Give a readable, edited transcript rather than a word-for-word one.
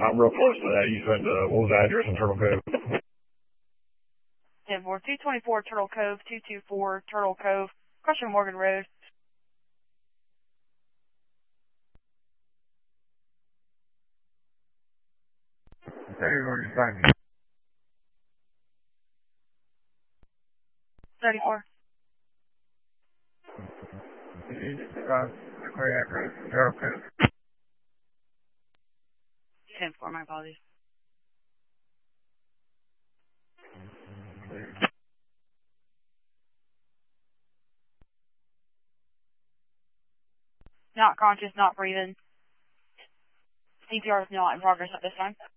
I'm real close to that. You said, what was the address in Turtle Cove? 224 Turtle Cove, 224 Turtle Cove, Crusher Morgan Road. Okay, where you find me? 34. Great address, Turtle Cove. 10-4, my apologies. Not conscious, not breathing. CPR is not in progress at this time.